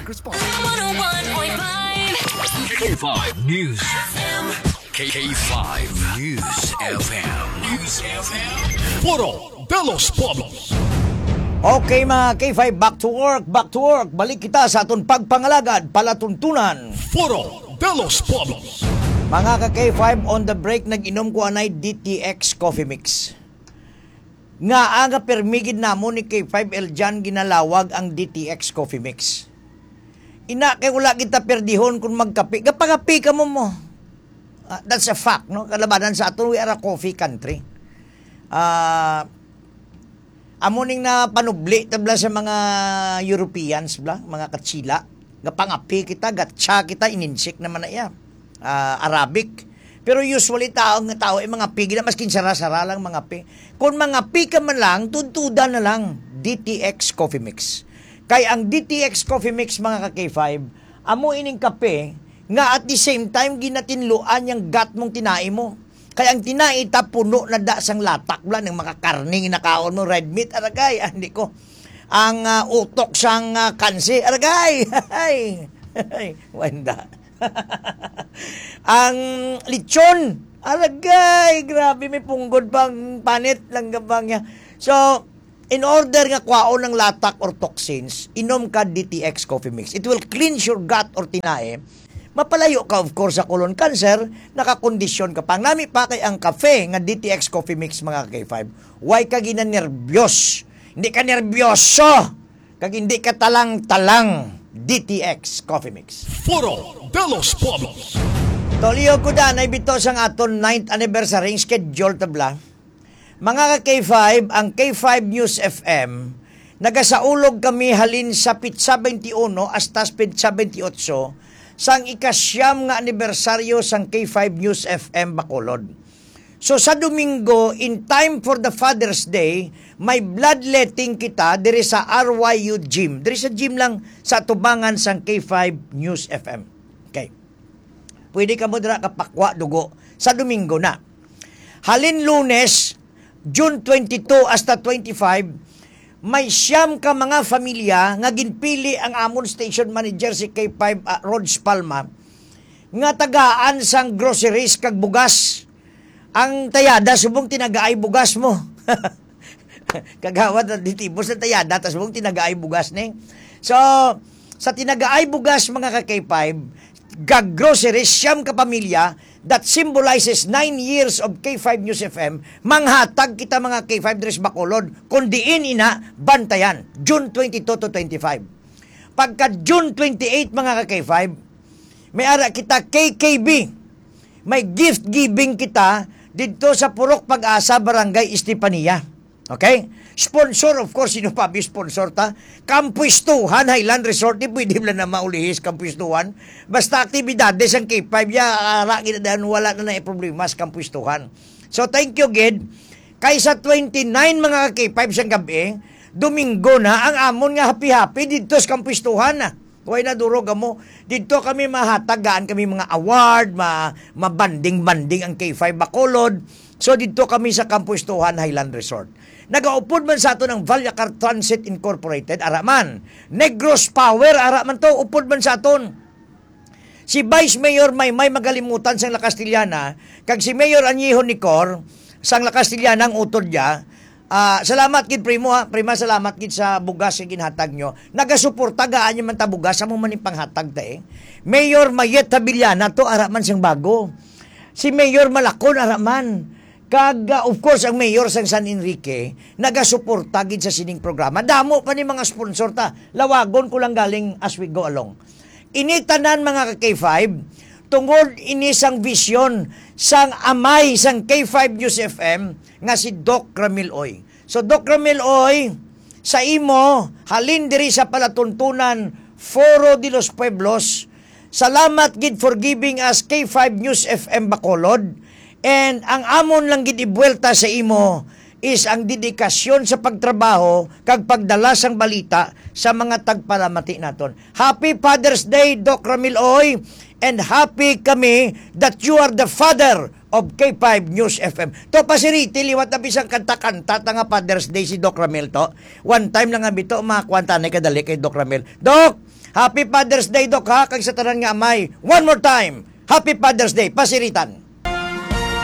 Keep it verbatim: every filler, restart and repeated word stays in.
Burgers Bar. one oh one point five K five News F M. K five News F M. News F M. Foro de los Pueblos. Okay mga K five, back to work, back to work. Balik kita sa aton pagpangalagad, palatuntunan. Foro de los Pueblos. Mga ka-K five, on the break, nag-inom ko anay D T X Coffee Mix. Nga aga permigid na mo ni K five El Jan ginalawag ang D T X Coffee Mix. Ina kay wala kita perdihon kung magkape. Kapagapi ka mo mo. Uh, that's a fact, no? Kalabanan sa aton, we are a coffee country. Ah... Uh, Amuning na panubli tabla sa mga Europeans bla, mga katsila. Gapangapi kita, gatsa kita, ininsik naman na iya. Uh, Arabic. Pero usually tao nga tao ay mga pi, gina maskin sara-sara lang mga pi. Kung mga pi ka man lang, tuntuda na lang D T X Coffee Mix. Kay ang D T X Coffee Mix mga ka-K five, amo ining kape nga at the same time ginatinluan yung gat mong tinai mo. Kaya ang tinaita puno na da sang latak bla ng mga karning nakaon mo red meat aragay ah, hindi ko ang uh, utok sang uh, kansi aragay ay wanda ang lechon aragay grabe may punggod bang panit lang gabang niya. So in order nga kwaon ng latak or toxins, inom ka D T X Coffee Mix. It will cleanse your gut or tinae. Mapalayo ka of course sa colon cancer, nakakondisyon ka pa. Nami pa kay ang kafe nga D T X Coffee Mix mga K five. Why ka ginanervyos? Hindi ka nervyoso. Kag hindi ka talang-talang D T X Coffee Mix. Foro de los Pueblos. Toliyo ko da na ibito sang aton ninth anniversary schedule tabla. Mga K five, ang K five News F M nagasaulog kami halin sa Pitsa twenty-one hasta Pitsa twenty-eight sang ikasyam nga anibersaryo sang K five News F M Bacolod. So sa Domingo, in time for the Father's Day, may bloodletting kita diri sa R Y U Gym. Diri sa gym lang sa tubangan sang K five News F M. Okay. Pwede ka mo dira kapakwa dugo sa Domingo na. Halin Lunes, June twenty-two hasta twenty-five, may siyam ka mga familia nga ginpili ang amon station manager si K five uh, Rods Palma nga tagaan sang groceries kag bugas. Ang tayada subong tinagaay bugas mo. Kagawad na ditibos na tayada tas subong tinagaay bugas ni. So sa tinagaay bugas mga ka K five, gag groceries siyam ka pamilya that symbolizes nine years of K five News F M, manghatag kita mga K five Dres Bacolod, kundiin ina, bantayan, June twenty-two to twenty-five. Pagka June twenty-eight mga K five, may ara kita K K B, may gift giving kita dito sa Purok Pag-asa, Barangay Estepania. Okay? Sponsor, of course, sino pa sponsor ta? Kampuistuhan, Highland Resort, di pwede lang na maulihis Kampuistuhan. Basta aktibidades ang K five, ya, araki na dahil wala na na problema sa Kampuistuhan. So, thank you, Gid. Kaysa twenty-nine mga K five sa gabi, Domingo na, ang amon nga happy-happy dito sa Kampuistuhan na. Huwag na durog mo. Dito kami mahatagaan kami mga award, ma, mabanding-banding ang K five Bacolod. So, dito kami sa Kampuistuhan, Highland Resort. Nagaupod man sa ato ng Valyacar Transit Incorporated, araman. Negros Power, araman to, upod man sa aton. Si Vice Mayor may may magalimutan sang La Castellana, kag si Mayor Anyiho Nicor, sang La Castellana ang utod niya. Uh, salamat kid primo ha, prima salamat kid sa bugas nga ginhatag nyo. Nagasuporta gaan nyo man ta bugas, amo man panghatag ta eh. Mayor Mayet Tabillana to, araman sang bago. Si Mayor Malakon, araman. Kag, uh, of course, ang mayor sang San Enrique, nagasuporta gid sa sining programa. Damo pa ni mga sponsor ta. Lawagon ko lang galing as we go along. Initanan mga ka K five, tungod inisang vision sang amay sang K five News F M nga si Doc Ramil Oy. So, Doc Ramil Oy, sa imo, halin diri sa palatuntunan, Foro de los Pueblos, salamat gid for giving us K five News F M Bacolod. And ang amon lang gid ibuelta sa imo is ang dedikasyon sa pagtrabaho kag pagdala sang balita sa mga tagpalamati naton. Happy Father's Day, Doc Ramil Oy, and happy kami that you are the father of K five News F M. To pasiriti, liwat na bisang kanta-kanta ta nga Father's Day si Doc Ramil to. One time lang nga bito, makakwanta na kadali kay Doc Ramil. Doc, Happy Father's Day, Dok, ha? Kag sa tanan nga amay. One more time. Happy Father's Day. Pasiritan.